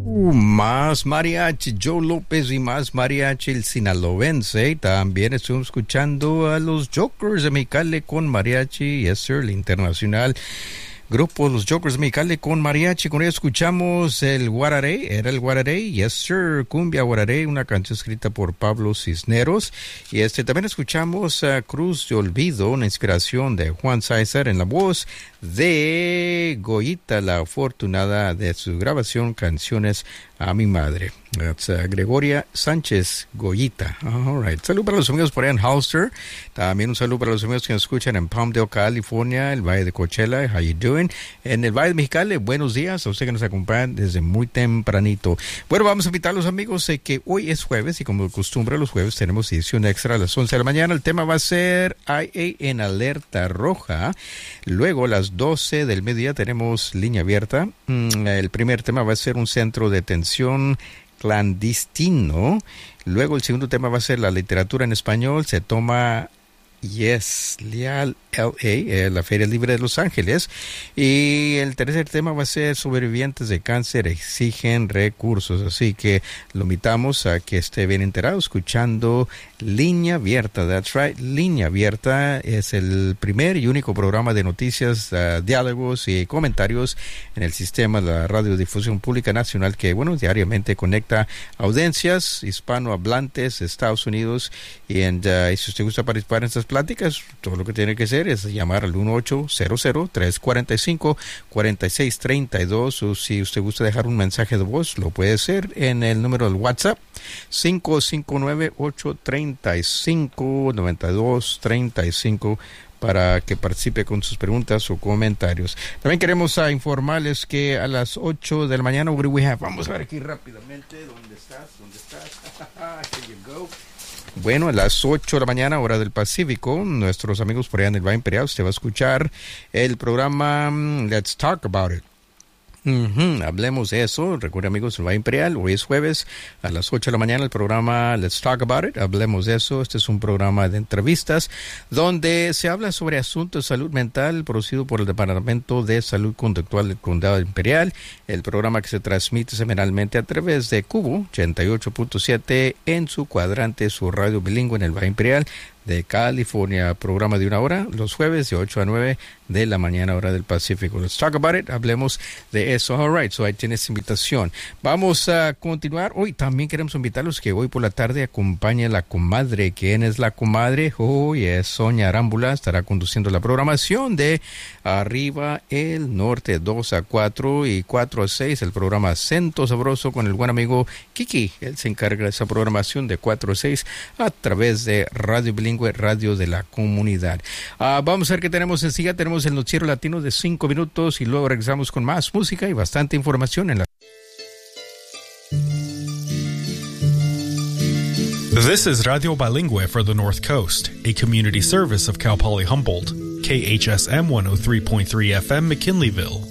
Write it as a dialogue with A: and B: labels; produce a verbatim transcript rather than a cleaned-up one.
A: Uh, más mariachi, Joe López y más mariachi, el sinaloense. También estuvimos escuchando a los Jokers de Mexicali con mariachi, yes sir, el internacional grupo Los Jokers de Mexicali con mariachi. Con ellos escuchamos el Guararé, era el Guararé, yes sir, Cumbia Guararé, una canción escrita por Pablo Cisneros. Y este también escuchamos a Cruz de Olvido, una inspiración de Juan César en la voz de Goyita, la afortunada, de su grabación Canciones a mi madre. That's, uh, Gregoria Sánchez Goyita. All right. Salud para los amigos por allá en Holster. También un saludo para los amigos que nos escuchan en Palmdale, California, el Valle de Coachella. How you doing? En el Valle de Mexicali, buenos días a usted que nos acompaña desde muy tempranito. Bueno, vamos a invitar a los amigos de que hoy es jueves y como de costumbre los jueves tenemos edición extra a las once de la mañana. El tema va a ser I A en alerta roja. Luego a las doce del mediodía tenemos línea abierta. El primer tema va a ser un centro de detención clandestino. Luego el segundo tema va a ser la literatura en español. Se toma Yes, Leal L A, eh, la Feria Libre de Los Ángeles. Y el tercer tema va a ser sobrevivientes de cáncer exigen recursos. Así que lo invitamos a que esté bien enterado escuchando Línea Abierta. That's right, Línea Abierta es el primer y único programa de noticias, uh, diálogos y comentarios en el sistema de la Radiodifusión Pública Nacional que, bueno, diariamente conecta audiencias hispanohablantes de Estados Unidos. Y, and, uh, y si usted gusta participar en estas pláticas, todo lo que tiene que hacer es llamar al uno ocho cero cero, tres cuatro cinco, cuatro seis tres dos, o si usted gusta dejar un mensaje de voz, lo puede hacer en el número del WhatsApp cinco cinco nueve, ocho tres cinco, nueve dos tres cinco para que participe con sus preguntas o comentarios. También queremos uh, informarles que a las ocho de la mañana, we have, vamos a ver aquí rápidamente, ¿dónde estás? ¿Dónde estás? Here you go. Bueno, a las ocho de la mañana, hora del Pacífico, nuestros amigos por allá en el Valle Imperial, usted va a escuchar el programa um, Let's Talk About It. Uh-huh. Hablemos de eso. Recuerden, amigos, el Valle Imperial, hoy es jueves a las ocho de la mañana, el programa Let's Talk About It. Hablemos de eso. Este es un programa de entrevistas donde se habla sobre asuntos de salud mental producido por el Departamento de Salud Conductual del Condado Imperial. El programa que se transmite semanalmente a través de Cubo ochenta y ocho punto siete en su cuadrante, su radio bilingüe en el Valle Imperial de California. Programa de una hora los jueves de ocho a nueve de la mañana, hora del Pacífico. Let's talk about it. Hablemos de eso. All right. So ahí tienes invitación. Vamos a continuar. Hoy también queremos invitarlos que hoy por la tarde acompañe la comadre. ¿Quién es la comadre? Hoy es Sonia Arámbula. Estará conduciendo la programación de Arriba el Norte, dos a cuatro y cuatro a seis. El programa Acento Sabroso con el buen amigo Kiki. Él se encarga de esa programación de cuatro a seis a través de Radio Bilingüe, Radio de la Comunidad. Uh, vamos a ver qué tenemos enseguida. Tenemos el noticiero latino de cinco minutos y luego regresamos con más música y bastante información en la...
B: This is Radio Bilingüe for the North Coast, a community service of Cal Poly Humboldt, K H S M one oh three point three F M McKinleyville.